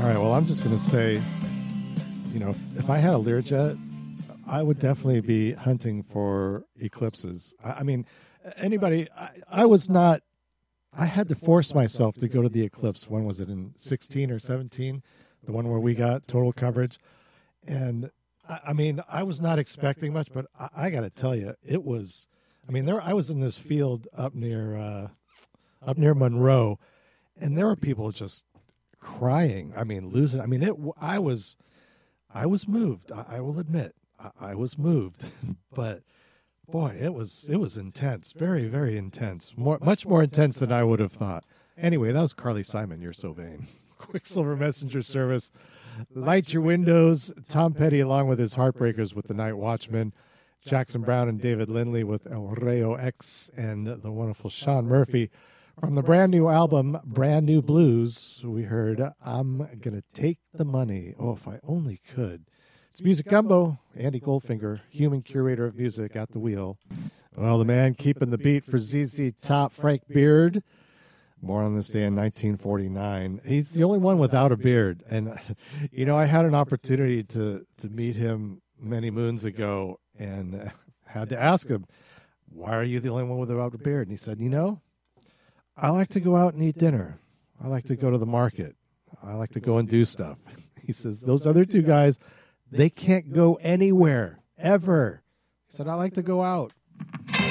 All right, well, I'm just going to say, if I had a Learjet, I would definitely be hunting for eclipses. I mean, I was not, I had to force myself to go to the eclipse. When was it, in 16 or 17? The one where we got total coverage. And I was not expecting much, but I got to tell you, it was, I was in this field up near Monroe, and there were people just crying. Losing. I was moved. I will admit, I was moved, but boy, it was intense, very, very intense, much more intense than I would have thought. Anyway, that was Carly Simon. You're so vain. Quicksilver Messenger Service. Light Your Windows. Tom Petty along with his Heartbreakers with The Night Watchman. Jackson Browne and David Lindley with El Rayo X, and the wonderful Sean Murphy. From the brand new album, Brand New Blues, we heard I'm Gonna Take the Money. Oh, if I only could. It's Music Gumbo. Andy Goldfinger, human curator of music, at the wheel. Well, the man keeping the beat for ZZ Top, Frank Beard. Born on this day in 1949. He's the only one without a beard. And, I had an opportunity to meet him many moons ago and had to ask him, why are you the only one without a beard? And he said, I like to go out and eat dinner. I like to go to the market. I like to go and do stuff. He says, those other two guys, they can't go anywhere, ever. He said, I like to go out.